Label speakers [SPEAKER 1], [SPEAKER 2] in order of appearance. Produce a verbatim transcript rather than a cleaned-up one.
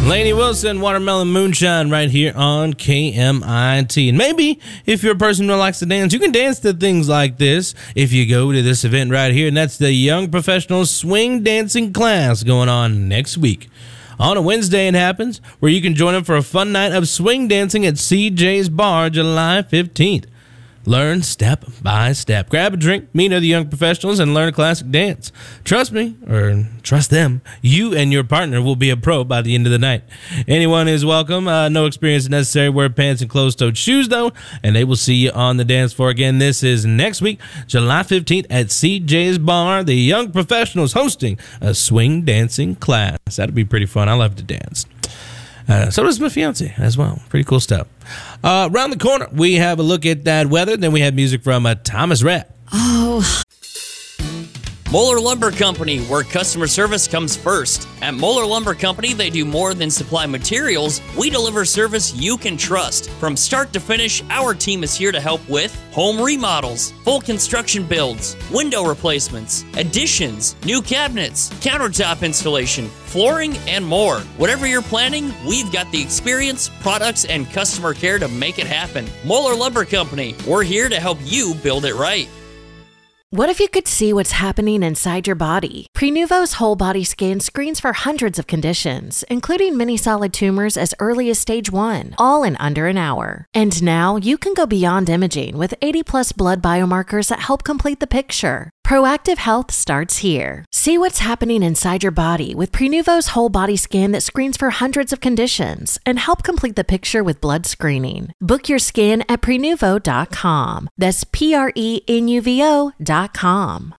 [SPEAKER 1] Lainey Wilson, Watermelon Moonshine, right here on K M I T. And maybe if you're a person who likes to dance, you can dance to things like this if you go to this event right here. And that's the Young Professionals Swing Dancing Class going on next week. On a Wednesday it happens, where you can join them for a fun night of swing dancing at C J's Bar July fifteenth. Learn step by step. Grab a drink, meet other young professionals, and learn a classic dance. Trust me, or trust them, you and your partner will be a pro by the end of the night. Anyone is welcome. Uh, no experience necessary. Wear pants and closed-toed shoes, though, and they will see you on the dance floor. Again, this is next week, July fifteenth at C J's Bar. The Young Professionals hosting a swing dancing class. That'll be pretty fun. I love to dance. Uh, so does my fiance as well. Pretty cool stuff. Uh, around the corner, we have a look at that weather. Then we have music from uh, Thomas Rhett.
[SPEAKER 2] Oh.
[SPEAKER 3] Moeller Lumber Company, where customer service comes first. At Moeller Lumber Company, they do more than supply materials. We deliver service you can trust. From start to finish, our team is here to help with home remodels, full construction builds, window replacements, additions, new cabinets, countertop installation, flooring, and more. Whatever you're planning, we've got the experience, products, and customer care to make it happen. Moeller Lumber Company, we're here to help you build it right.
[SPEAKER 2] What if you could see what's happening inside your body? Prenuvo's whole body scan screens for hundreds of conditions, including many solid tumors as early as stage one, all in under an hour. And now you can go beyond imaging with eighty plus blood biomarkers that help complete the picture. Proactive health starts here. See what's happening inside your body with Prenuvo's whole body scan that screens for hundreds of conditions and help complete the picture with blood screening. Book your scan at Prenuvo dot com. That's P R E N U V O dot com.